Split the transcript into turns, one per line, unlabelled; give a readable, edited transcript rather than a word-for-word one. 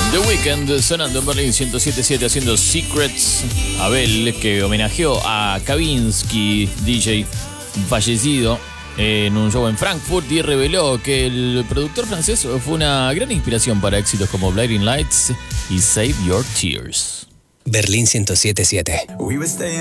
The Weeknd sonando en Berlín 107.7 haciendo Secrets. Abel, que homenajeó a Kavinsky, DJ fallecido, en un show en Frankfurt, y reveló que el productor francés fue una gran inspiración para éxitos como Blinding Lights y Save Your Tears.
Berlín 107.7.